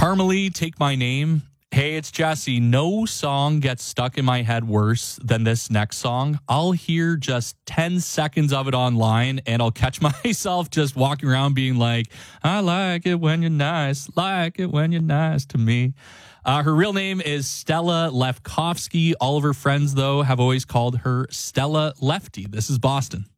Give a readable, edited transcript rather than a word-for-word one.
Parmalee, Take My Name. Hey, it's Jesse. No song gets stuck in my head worse than this next song. I'll hear just 10 seconds of it online and I'll catch myself just walking around being like, I like it when you're nice, like it when you're nice to me. Her real name is Stella Lefkowski. All of her friends, though, have always called her Stella Lefty. This is Boston.